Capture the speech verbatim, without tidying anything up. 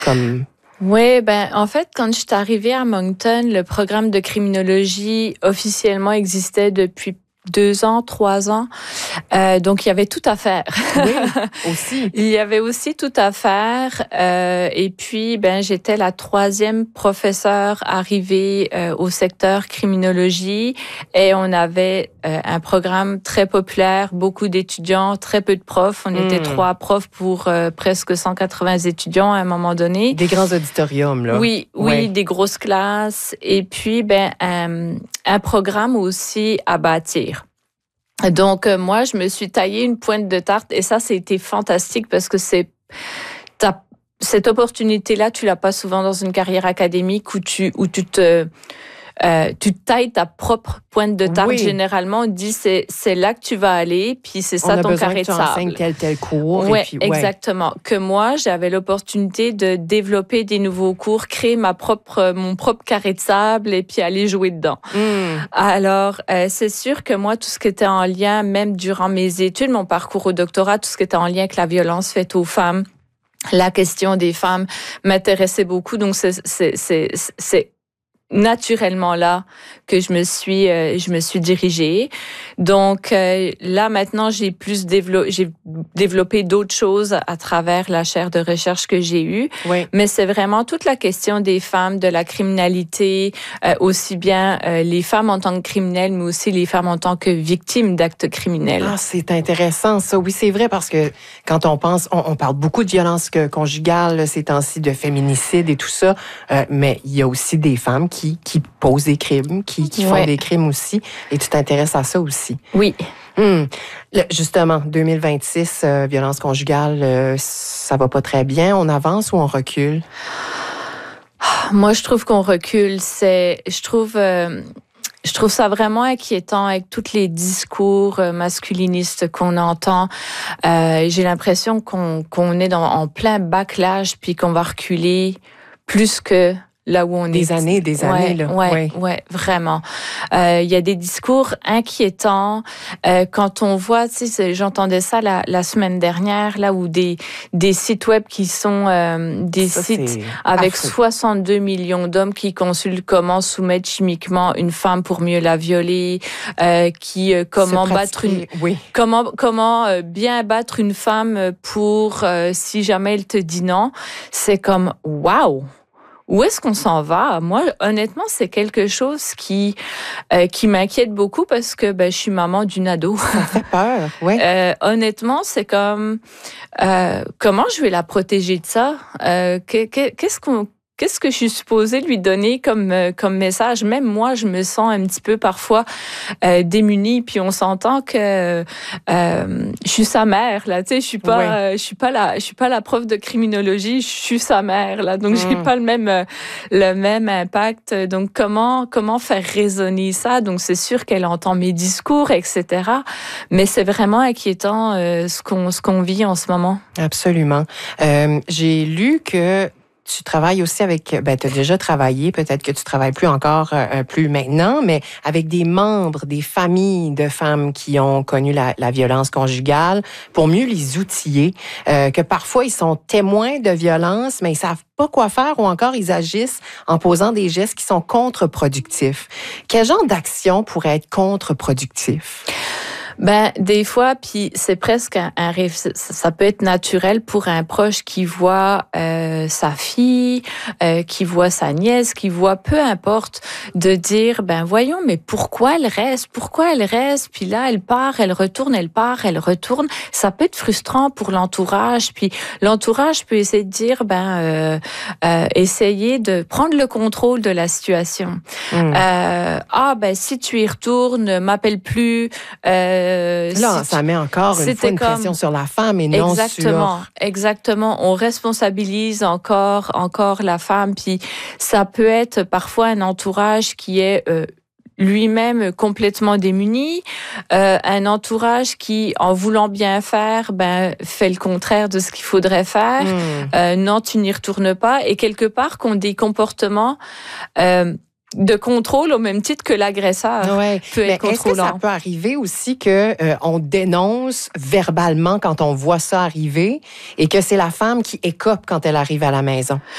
comme... Oui, ben en fait, quand je suis arrivée à Moncton, le programme de criminologie officiellement existait depuis deux ans, trois ans. Euh, donc, il y avait tout à faire. Oui, aussi. Il y avait aussi tout à faire. Euh, et puis, ben, j'étais la troisième professeure arrivée euh, au secteur criminologie. Et on avait euh, un programme très populaire, beaucoup d'étudiants, très peu de profs. On mmh. était trois profs pour euh, presque cent quatre-vingts étudiants à un moment donné. Des grands auditoriums, là. Oui, oui, ouais. Des grosses classes. Et puis, ben, un, un programme aussi à bâtir. Donc, euh, moi, je me suis taillé une pointe de tarte et ça, c'était fantastique parce que c'est t'as, cette opportunité-là, tu l'as pas souvent dans une carrière académique où tu, où tu te... Euh, tu tailles ta propre pointe de tarte. Oui. Généralement, on dit c'est c'est là que tu vas aller, puis c'est ça on ton carré de sable. On a besoin que tu enseignes tel tel cours. Ouais, et puis, ouais, exactement. Que moi, j'avais l'opportunité de développer des nouveaux cours, créer ma propre mon propre carré de sable et puis aller jouer dedans. Mm. Alors, euh, c'est sûr que moi, tout ce qui était en lien, même durant mes études, mon parcours au doctorat, tout ce qui était en lien avec la violence faite aux femmes, la question des femmes m'intéressait beaucoup. Donc, c'est c'est c'est c'est naturellement là que je me suis euh, je me suis dirigée. Donc euh, là maintenant j'ai plus développé j'ai développé d'autres choses à travers la chaire de recherche que j'ai eue. Oui. Mais c'est vraiment toute la question des femmes, de la criminalité, euh, aussi bien euh, les femmes en tant que criminelles, mais aussi les femmes en tant que victimes d'actes criminels. Ah, c'est intéressant ça. Oui, c'est vrai parce que quand on pense, on, on parle beaucoup de violence conjugale ces temps-ci, de féminicide et tout ça, euh, mais il y a aussi des femmes qui Qui, qui posent des crimes, qui, qui font ouais. des crimes aussi. Et tu t'intéresses à ça aussi. Oui. Hum. Le, justement, deux mille vingt-six, euh, violence conjugale, euh, ça va pas très bien. On avance ou on recule? Moi, je trouve qu'on recule. C'est, je trouve... Euh... Je trouve ça vraiment inquiétant avec tous les discours masculinistes qu'on entend. Euh, j'ai l'impression qu'on, qu'on est dans, en plein backlash puis qu'on va reculer plus que là où on des est. Des années, des années, ouais, là. Ouais, ouais, ouais, vraiment. Il euh, y a des discours inquiétants. Euh, quand on voit, tu sais, j'entendais ça la, la semaine dernière, là où des, des sites web qui sont euh, des ça, sites avec affreux. soixante-deux millions d'hommes qui consultent comment soumettre chimiquement une femme pour mieux la violer, euh, qui euh, comment battre une, oui. comment comment euh, bien battre une femme pour euh, si jamais elle te dit non. C'est comme waouh. Où est-ce qu'on s'en va? Moi, honnêtement, c'est quelque chose qui euh, qui m'inquiète beaucoup parce que ben, je suis maman d'une ado. Ça fait peur, oui. Euh, honnêtement, c'est comme euh, comment je vais la protéger de ça? Euh, qu'est-ce qu'on Qu'est-ce que je suis supposée lui donner comme euh, comme message? Même moi, je me sens un petit peu parfois euh, démunie. Puis on s'entend que euh, je suis sa mère là. Tu sais, je suis pas, oui. euh, je suis pas la, je suis pas la prof de criminologie. Je suis sa mère là. Donc mmh. j'ai pas le même euh, le même impact. Donc comment comment faire résonner ça? Donc c'est sûr qu'elle entend mes discours, et cetera. Mais c'est vraiment inquiétant euh, ce qu'on ce qu'on vit en ce moment. Absolument. Euh, j'ai lu que tu travailles aussi avec, ben, tu as déjà travaillé, peut-être que tu travailles plus encore, euh, plus maintenant, mais avec des membres, des familles de femmes qui ont connu la, la violence conjugale pour mieux les outiller, euh, que parfois ils sont témoins de violence, mais ils savent pas quoi faire ou encore ils agissent en posant des gestes qui sont contre-productifs. Quel genre d'action pourrait être contre-productif? Ben des fois, puis c'est presque un, un rêve. Ça peut être naturel pour un proche qui voit euh, sa fille, euh, qui voit sa nièce, qui voit peu importe, de dire ben voyons, mais pourquoi elle reste, pourquoi elle reste, puis là elle part, elle retourne, elle part, elle retourne. Ça peut être frustrant pour l'entourage. Puis l'entourage peut essayer de dire ben euh, euh, essayer de prendre le contrôle de la situation. Mmh. Euh, ah ben si tu y retournes, m'appelle plus. Euh, Là, si ça tu... met encore une fois une comme... pression sur la femme et non exactement, sur... Exactement, on responsabilise encore, encore la femme. Puis ça peut être parfois un entourage qui est euh, lui-même complètement démuni, euh, un entourage qui, en voulant bien faire, ben fait le contraire de ce qu'il faudrait faire. Mmh. Euh, non, tu n'y retournes pas. Et quelque part, qu'on des comportements... Euh, de contrôle au même titre que l'agresseur ouais. peut Mais être contrôlant. Est-ce que ça peut arriver aussi que euh, on dénonce verbalement quand on voit ça arriver et que c'est la femme qui écope quand elle arrive à la maison?